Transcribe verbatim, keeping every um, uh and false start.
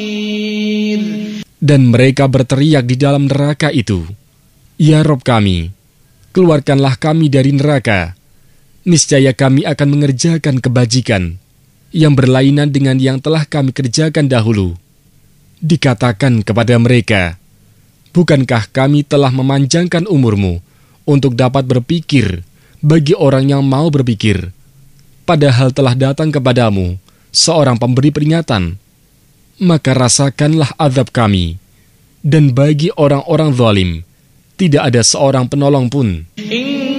Dan mereka berteriak di dalam neraka itu, "Ya Rob kami, keluarkanlah kami dari neraka. Niscaya kami akan mengerjakan kebajikan yang berlainan dengan yang telah kami kerjakan dahulu." Dikatakan kepada mereka, "Bukankah kami telah memanjangkan umurmu untuk dapat berpikir bagi orang yang mau berpikir? Padahal telah datang kepadamu seorang pemberi peringatan. Maka rasakanlah azab kami, dan bagi orang-orang zalim tidak ada seorang penolong pun."